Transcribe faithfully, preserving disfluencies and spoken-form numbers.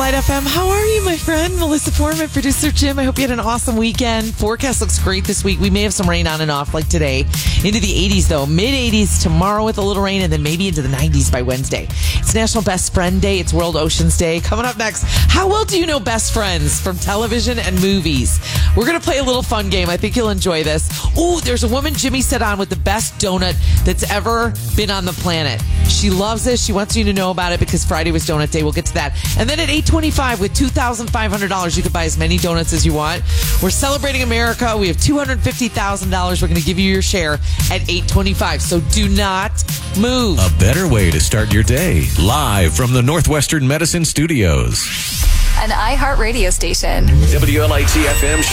Satellite F M. How are you, my friend? Melissa Foreman, producer Jim. I hope you had an awesome weekend. Forecast looks great this week. We may have some rain on and off like today. Into the eighties, though. mid-eighties tomorrow with a little rain, and then maybe into the nineties by Wednesday. It's National Best Friend Day. It's World Oceans Day. Coming up next, how well do you know best friends from television and movies? We're going to play a little fun game. I think you'll enjoy this. Oh, there's a woman Jimmy set on with the best donut that's ever been on the planet. She loves this. She wants you to know about it because Friday was Donut Day. We'll get to that. And then at eight twenty-five with two thousand five hundred dollars, you can buy as many donuts as you want. We're celebrating America. We have two hundred fifty thousand dollars. We're going to give you your share at eight twenty-five. So do not move. A better way to start your day. Live from the Northwestern Medicine Studios. An iHeart radio station. W L I T F M.